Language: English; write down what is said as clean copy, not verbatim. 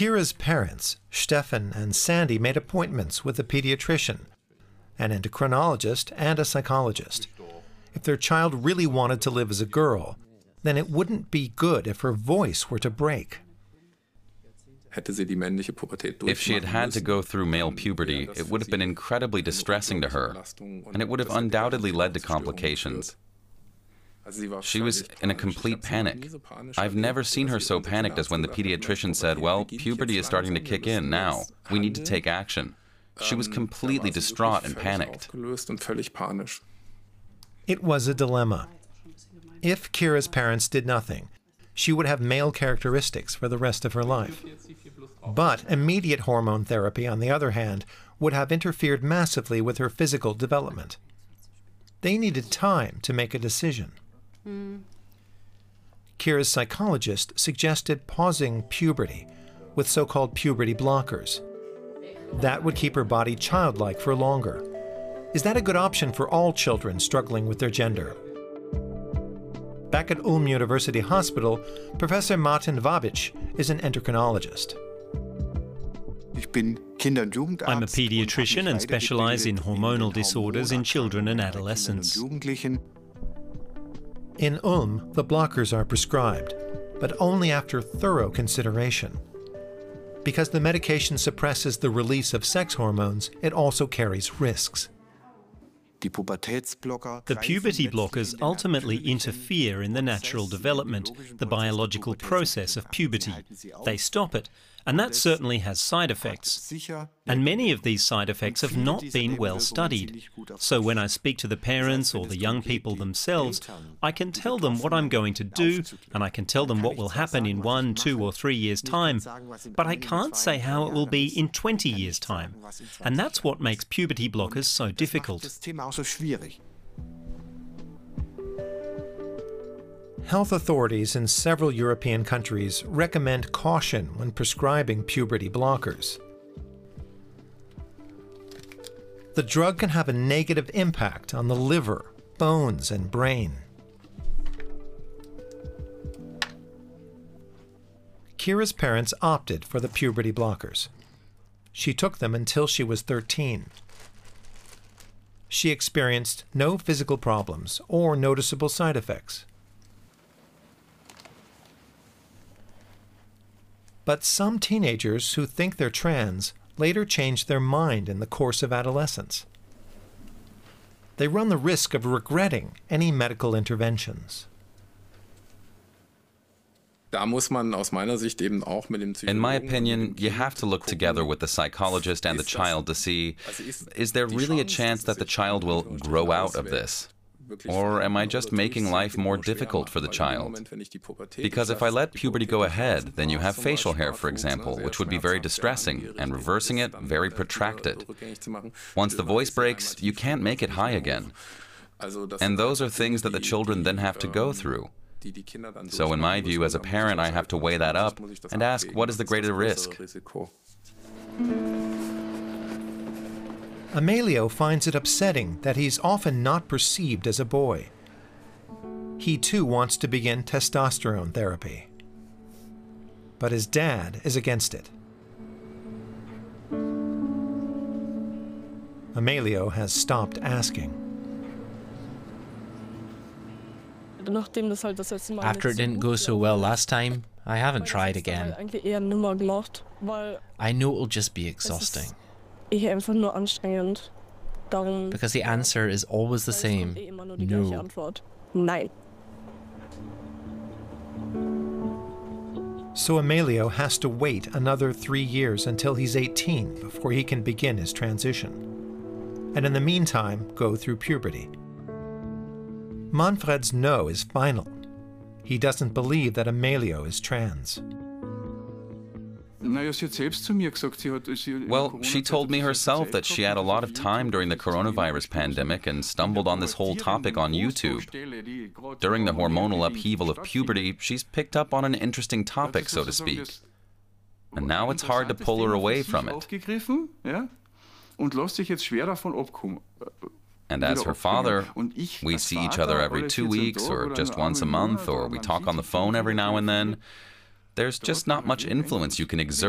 Kira's parents, Stefan and Sandy, made appointments with a pediatrician, an endocrinologist, and a psychologist. If their child really wanted to live as a girl, then it wouldn't be good if her voice were to break. If she had had to go through male puberty, it would have been incredibly distressing to her, and it would have undoubtedly led to complications. She was in a complete panic. I've never seen her so panicked as when the pediatrician said, "Well, puberty is starting to kick in now. We need to take action." She was completely distraught and panicked. It was a dilemma. If Kira's parents did nothing, she would have male characteristics for the rest of her life. But immediate hormone therapy, on the other hand, would have interfered massively with her physical development. They needed time to make a decision. Kira's psychologist suggested pausing puberty with so-called puberty blockers. That would keep her body childlike for longer. Is that a good option for all children struggling with their gender? Back at Ulm University Hospital, Professor Martin Wabic is an endocrinologist. I'm a pediatrician and specialize in hormonal disorders in children and adolescents. In Ulm, the blockers are prescribed, but only after thorough consideration. Because the medication suppresses the release of sex hormones, it also carries risks. The puberty blockers ultimately interfere in the natural development, the biological process of puberty. They stop it, and that certainly has side effects. And many of these side effects have not been well studied. So when I speak to the parents or the young people themselves, I can tell them what I'm going to do, and I can tell them what will happen in 1, 2, or 3 years' time, but I can't say how it will be in 20 years' time. And that's what makes puberty blockers so difficult. Health authorities in several European countries recommend caution when prescribing puberty blockers. The drug can have a negative impact on the liver, bones, and brain. Kira's parents opted for the puberty blockers. She took them until she was 13. She experienced no physical problems or noticeable side effects. But some teenagers who think they're trans later change their mind in the course of adolescence. They run the risk of regretting any medical interventions. In my opinion, you have to look together with the psychologist and the child to see, is there really a chance that the child will grow out of this? Or am I just making life more difficult for the child? Because if I let puberty go ahead, then you have facial hair, for example, which would be very distressing, and reversing it, very protracted. Once the voice breaks, you can't make it high again. And those are things that the children then have to go through. So in my view, as a parent, I have to weigh that up and ask, what is the greater risk? Amelio finds it upsetting that he's often not perceived as a boy. He too wants to begin testosterone therapy. But his dad is against it. Amelio has stopped asking. After it didn't go so well last time, I haven't tried again. I know it'll just be exhausting. Because the answer is always the same: no. So Amelio has to wait another 3 years until he's 18 before he can begin his transition. And in the meantime, go through puberty. Manfred's no is final. He doesn't believe that Amelio is trans. Well, she told me herself that she had a lot of time during the coronavirus pandemic and stumbled on this whole topic on YouTube. During the hormonal upheaval of puberty, she's picked up on an interesting topic, so to speak. And now it's hard to pull her away from it. And as her father, we see each other every 2 weeks or just once a month, or we talk on the phone every now and then. There's just not much influence you can exert